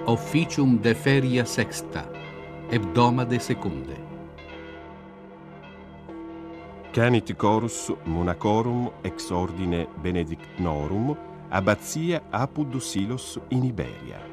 Officium de feria sexta, hebdomade secunde. Canit chorus monacorum ex ordine benedictnorum, abbatia apud Silos in Iberia.